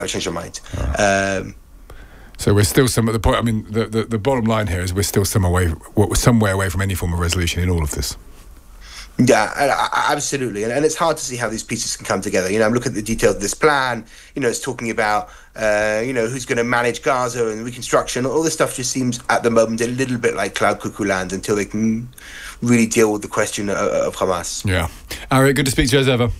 change their mind. So we're still some at the point. I mean, the bottom line here is we're still somewhere away from any form of resolution in all of this. Yeah, absolutely. And it's hard to see how these pieces can come together. I'm looking at the details of this plan. It's talking about, who's going to manage Gaza and reconstruction. All this stuff just seems at the moment a little bit like cloud cuckoo land until they can really deal with the question of Hamas. Yeah. Arik, good to speak to you as ever.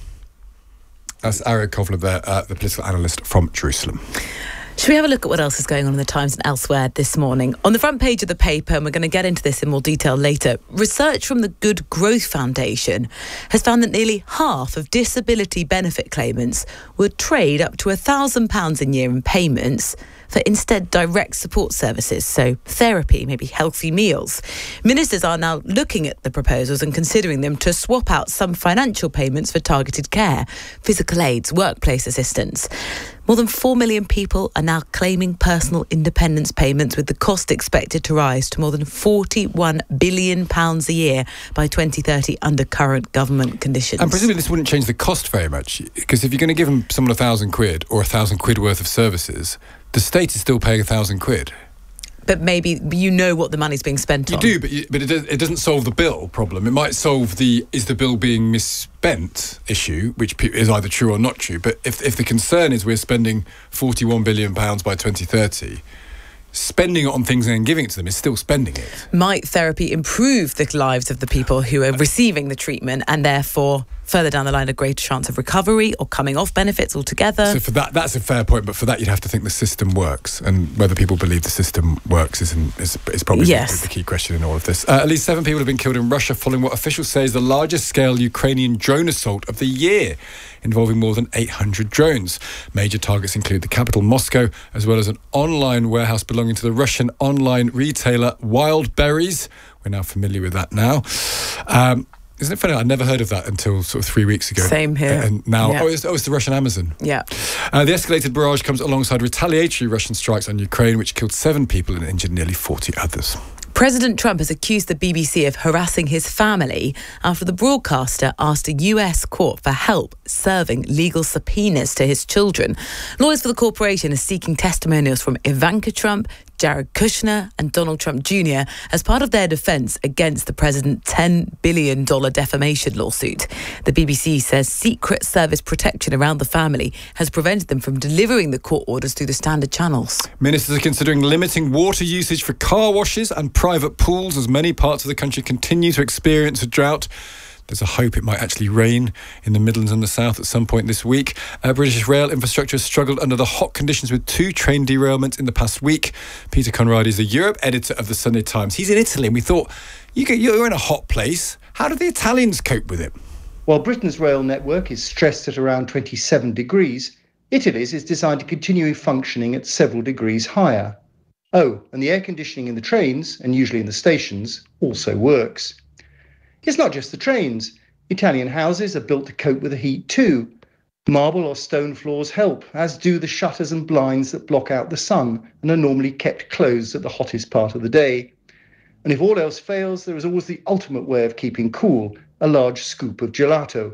That's Arik Kovler there, the political analyst from Jerusalem. Should we have a look at what else is going on in the Times and elsewhere this morning? On the front page of the paper, and we're going to get into this in more detail later, research from the Good Growth Foundation has found that nearly half of disability benefit claimants would trade up to £1,000 a year in payments for instead direct support services, so therapy, maybe healthy meals. Ministers are now looking at the proposals and considering them to swap out some financial payments for targeted care, physical aids, workplace assistance. More than 4 million people are now claiming personal independence payments, with the cost expected to rise to more than £41 billion a year by 2030 under current government conditions. And presumably this wouldn't change the cost very much, because if you're going to give someone £1,000 or £1,000 worth of services, the state is still paying £1,000. But maybe what the money's being spent on. You do, but it doesn't solve the bill problem. It might solve is the bill being misspent issue, which is either true or not true. But if the concern is we're spending £41 billion by 2030, spending it on things and then giving it to them is still spending it. Might therapy improve the lives of the people who are receiving the treatment and therefore further down the line a greater chance of recovery or coming off benefits altogether? So for that's a fair point, but for that you'd have to think the system works, and whether people believe the system works is probably the key question in all of this. At least 7 people have been killed in Russia following what officials say is the largest scale Ukrainian drone assault of the year, involving more than 800 drones. Major targets include the capital Moscow, as well as an online warehouse belonging to the Russian online retailer Wildberries. We're now familiar with that now. Isn't it funny? I never heard of that until sort of 3 weeks ago. Same here. And now, it's the Russian Amazon. Yeah. The escalated barrage comes alongside retaliatory Russian strikes on Ukraine, which killed 7 people and injured nearly 40 others. President Trump has accused the BBC of harassing his family after the broadcaster asked a US court for help serving legal subpoenas to his children. Lawyers for the corporation are seeking testimonials from Ivanka Trump, Jared Kushner and Donald Trump Jr. as part of their defence against the president's $10 billion defamation lawsuit. The BBC says Secret Service protection around the family has prevented them from delivering the court orders through the standard channels. Ministers are considering limiting water usage for car washes and private pools as many parts of the country continue to experience a drought. There's a hope it might actually rain in the Midlands and the South at some point this week. British rail infrastructure has struggled under the hot conditions with 2 train derailments in the past week. Peter Conradi is the Europe editor of the Sunday Times. He's in Italy, and we thought, you're in a hot place. How do the Italians cope with it? While Britain's rail network is stressed at around 27 degrees, Italy's is designed to continue functioning at several degrees higher. Oh, and the air conditioning in the trains, and usually in the stations, also works. It's not just the trains. Italian houses are built to cope with the heat too. Marble or stone floors help, as do the shutters and blinds that block out the sun and are normally kept closed at the hottest part of the day. And if all else fails, there is always the ultimate way of keeping cool, a large scoop of gelato.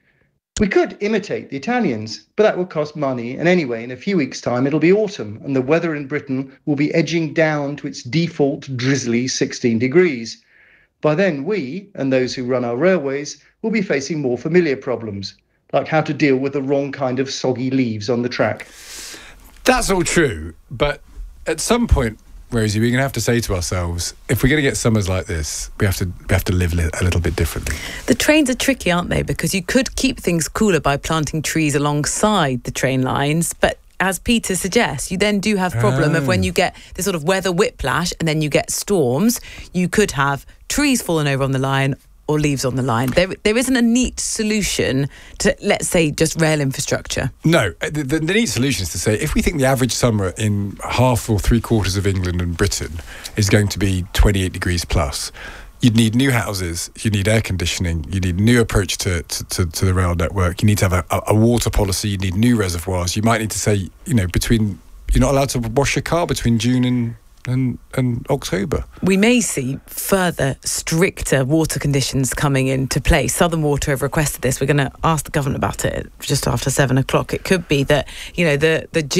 We could imitate the Italians, but that would cost money, and anyway, in a few weeks' time it'll be autumn, and the weather in Britain will be edging down to its default drizzly 16 degrees. By then, we, and those who run our railways, will be facing more familiar problems, like how to deal with the wrong kind of soggy leaves on the track. That's all true, but at some point, Rosie, we're going to have to say to ourselves, if we're going to get summers like this, we have to live a little bit differently. The trains are tricky, aren't they? Because you could keep things cooler by planting trees alongside the train lines, but as Peter suggests, you then do have problem of when you get this sort of weather whiplash and then you get storms, you could have trees falling over on the line or leaves on the line. There isn't a neat solution to, let's say, just rail infrastructure. No, the neat solution is to say, if we think the average summer in half or 3/4 of England and Britain is going to be 28 degrees plus, you'd need new houses, you need air conditioning, you need a new approach to the rail network, you need to have a water policy, you need new reservoirs. You might need to say, you're not allowed to wash your car between June and and October. We may see further stricter water conditions coming into place. Southern Water have requested this. We're going to ask the government about it just after 7 o'clock. It could be that, the